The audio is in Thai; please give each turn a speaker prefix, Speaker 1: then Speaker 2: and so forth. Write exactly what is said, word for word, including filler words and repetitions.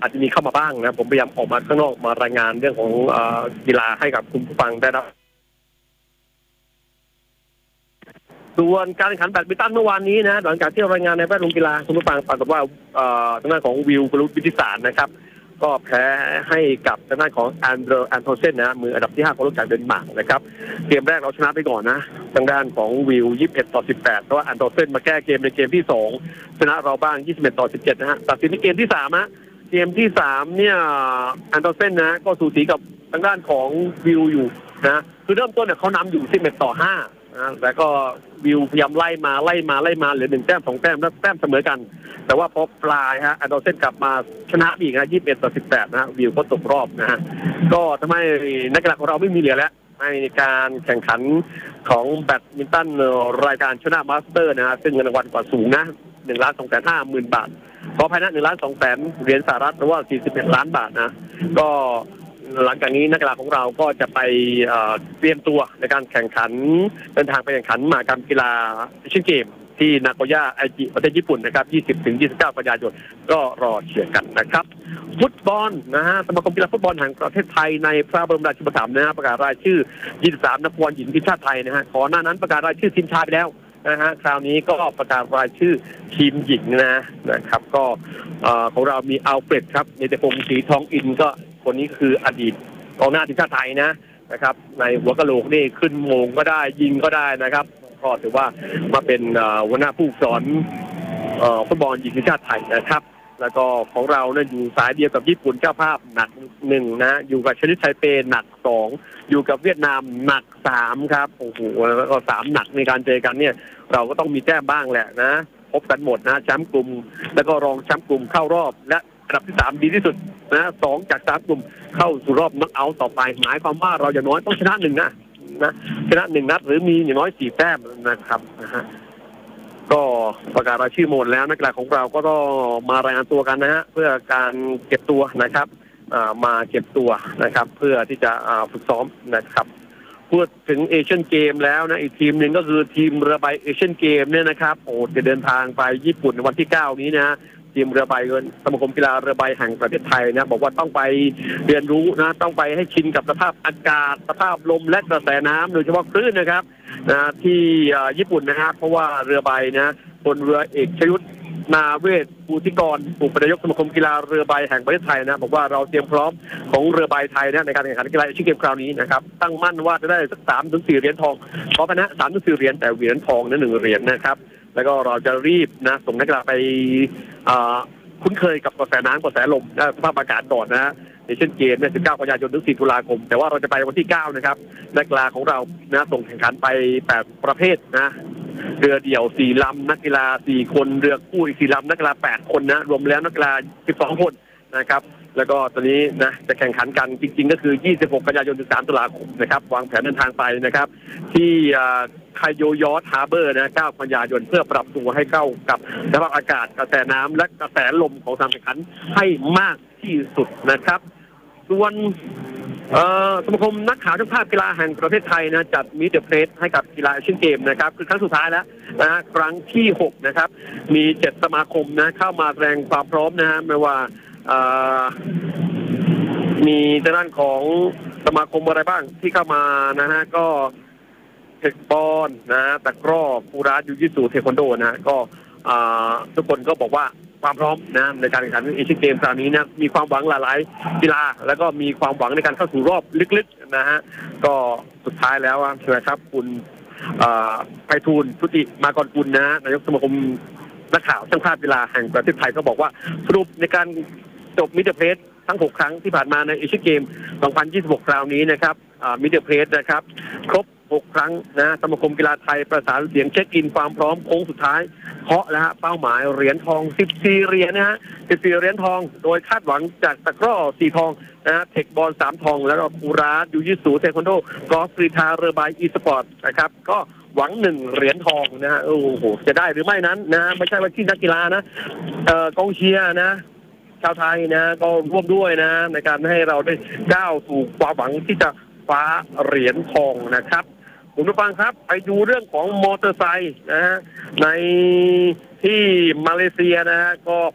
Speaker 1: อาจจะมีเข้ามาบ้างนะผมพยายามออกมาข้างนอกมารายงานเรื่องของกีฬาให้กับคุณผู้ฟังได้รับส่วนการแข่งขันแบดมินตันเมื่อวานนี้นะหลังจากที่รายงานในแวดวงกีฬาคุณผู้ฟังปรากฏว่าทางด้านของวิลกรุวิทิสารนะครับก็แพ้ให้กับทางด้านของอันเดอร์แอนโทเซนนะมืออันดับที่ห้าของโลกจากเดนมาร์กนะครับเกมแรกเราชนะไปก่อนนะทางด้านของวิลยี่สิบเอ็ดต่อสิบแปดเพราะว่าอันโทเซนมาแก้เกมในเกมที่สองชนะเราบ้างยี่สิบเอ็ดต่อสิบเจ็ดนะฮะตัดสินในเกมที่สามนะเกมที่สามเนี่ยอันโทเซนนะก็สูสีกับทางด้านของวิลอยู่นะคือเริ่มต้นเนี่ยเขานำอยู่สิบเอ็ดต่อห้านะแต่ก็วิวพยายามไล่มาไล่มาไล่มาเหลือหนึ่งแต้มสองแต้มแล้วแต้มเสมอกันแต่ว่าพอปลายฮะอันโดเซนกลับมาชนะอีกนะยี่สิบเอ็ดต่อสิบแปดนะวิวก็ตกรอบนะฮะก็ทำให้นักกีฬาของเราไม่มีเหลือแล้วในการแข่งขันของแบดมินตันรายการชนะมาสเตอร์นะฮะซึ่งเงินรางวัลกว่าสูงนะหนึ่งล้านสองแสนห้าหมื่นบาทพอภายในหนึ่งล้านสองแสนเหรียญสหรัฐหรือว่าสี่สิบเอ็ดล้านบาทนะก็หลังจากนี้นักกีฬาของเราก็จะไปเตรียมตัวในการแข่งขันเดินทางไปแข่งขันมหกรรมกีฬาเอเชียนเกมที่นาโกย่าไอจิประเทศญี่ปุ่นนะครับยี่สิบถึงยี่สิบเก้ากันยายนก็รอเชียร์กันนะครับฟุตบอลนะฮะสมาคมกีฬาฟุตบอลแห่งประเทศไทยในพระบรมราชูปถัมภ์นะฮะประกาศรายชื่อยี่สิบสามนักบอลหญิงทีมชาติไทยนะฮะก่อนหน้านั้นประกาศรายชื่อทีมชายไปแล้วนะฮะคราวนี้ก็ประกาศรายชื่อทีมหญิงนะนะครับก็ของเรามีอัลเฟรดครับเนติพงศ์ศรีทองอินก็คนนี้คืออดีตกองหน้าทีมชาติไทยนะนะครับในหัวกะโหลกนี่ขึ้นโมงก็ได้ยิงก็ได้นะครับก็ถือว่ามาเป็นหัวหน้าผู้สอนฟุตบอลหญิงทีมชาติไทยนะครับแล้วก็ของเราเนี่ยอยู่สายเดียวกับญี่ปุ่นเจ้าภาพหนักหนึ่งนะอยู่กับชนิดไทเปหนักสองอยู่กับเวียดนามหนักสามครับโอ้โหแล้วก็สามหนักในการเจอกันเนี่ยเราก็ต้องมีแต้มบ้างแหละนะพบกันหมดนะแชมป์กลุ่มแล้วก็รองแชมป์กลุ่มเข้ารอบและอันดับที่สามดีที่สุดนะสองจากสามกลุ่มเข้าสู่รอบน็อกเอาท์ต่อไปหมายความว่าเราอย่างน้อยต้องชนะหนึ่งนะนะชนะหนึ่งนัดหรือมีอย่างน้อยสี่แต้มนะครับนะฮะก็ประกาศรายชื่อหมดแล้วนักกีฬาของเราก็ต้องมารายงานตัวกันนะฮะเพื่อการเก็บตัวนะครับมาเก็บตัวนะครับเพื่อที่จะฝึกซ้อมนะครับพูดถึงเอเชียนเกมแล้วนะอีกทีมหนึ่งก็คือทีมเรือใบเอเชียนเกมเนี่ยนะครับโอ้จะเดินทางไปญี่ปุ่นในวันที่เก้านี้นะทีมเรือใบสมาคมกีฬาเรือใบแห่งประเทศไทยนะบอกว่าต้องไปเรียนรู้นะต้องไปให้ชินกับสภาพอากาศสภาพลมและกระแสน้ำโดยเฉพาะคลื่นนะครับนะที่ญี่ปุ่นนะครับเพราะว่าเรือใบนะบนเรือเอกชยุทธนาเวศภูติกรผู้นายกสมาคมกีฬาเรือใบแห่งประเทศไทยนะบอกว่าเราเตรียมพร้อมของเรือใบไทยนะในการแข่งขันกีฬาเอเชียนเกมคราวนี้นะครับตั้งมั่นว่าจะได้สักสามถึงสี่เหรียญทองเพราะนะสามถึงสี่เหรียญแต่เหรียญทองนั้นหนึ่งเหรียญนะครับแล้วก็เราจะรีบนะส่งนักกีฬาไปคุ้นเคยกับกระแสน้ำกระแสลมและสภาพอากาศก่อนนะฮะในเช่นเกมเนี่ยสิบเก้ากันยายนถึงสี่ตุลาคมแต่ว่าเราจะไปวันที่เก้านะครับนักกีฬาของเรานะส่งแข่งขันไปแปดประเภทนะเรือเดี่ยวสี่ลำนักกีฬาสี่คนเรือคู่อีกสี่ลำนักกีฬาแปดคนนะรวมแล้วนักกีฬาสิบสองคนนะครับแล้วก็ตอนนี้นะจะแข่งขันกันจริงๆก็คือยี่สิบหกกันยายนถึงสามตุลาคมนะครับวางแผนเดินทางไปนะครับที่ไคโยยอร์ฮาร์เบอร์นะเก้ากันยายนเพื่อปรับตัวให้เข้ากับสภาพอากาศกระแสน้ำและกระแสลมของการแข่งขันให้มากที่สุดนะครับส่วนสมาคมนักข่าวช่างภาพกีฬาแห่งประเทศไทยนะจัดมิเตอร์เพลสให้กับกีฬาเอเชียนเกมนะครับคือครั้งสุดท้ายแล้วนะครั้งที่หกนะครับมีเจ็ดสมาคมนะเข้ามาแสดงความพร้อมนะฮะไม่ว่ามีด้านของสมาคมอะไรบ้างที่เข้ามานะฮะก็เทคบอลนะตะกร้อปูรายูจิสุเทควันโดนะก็ทุกคนก็บอกว่าความพร้อมนะในการแข่งขันเอเชียนเกมคราวนี้นะมีความหวังหลายๆกีฬาแล้วก็มีความหวังในการเข้าสู่รอบลึกๆนะฮะก็สุดท้ายแล้วใช่ไหมครับคุณไพฑูรย์ชุติมากรกุลนะนายกสมาคมนักข่าวช่างภาพกีฬาแห่งประเทศไทยก็บอกว่าสรุปในการจบมิเตอร์เพลสทั้งหกครั้งที่ผ่านมาในเอเชียนเกมสองพันยี่สิบหกคราวนี้นะครับมิเตอร์เพลสนะครับครบหกครั้งนะสมาคมกีฬาไทยประสานเสียงเช็คอินความพร้อมโค้งสุดท้ายเคาะแล้วฮะเป้าหมายเหรียญทองสิบสี่เหรียญนะฮะสิบสี่เหรียญทองโดยคาดหวังจากตะกร้อสี่ทองนะฮะเทคบอลสามทองแล้วก็ปูรายูยิสูเทควันโดกอล์ฟกรีฑาเรือใบอีสปอร์ตนะครับก็หวังหนึ่งเหรียญทองนะฮะโอ้โหจะได้หรือไม่นั้นนะไม่ใช่ว่าที่นักกีฬานะเอ่อกองเชียร์นะชาวไทยนะก็ร่วมด้วยนะในการให้เราได้ก้าวสู่ความหวังที่จะคว้าเหรียญทองนะครับคุณผู้ฟังครับไปดูเรื่องของมอเตอร์ไซค์นะฮะในที่มาเลเซียนะฮะก็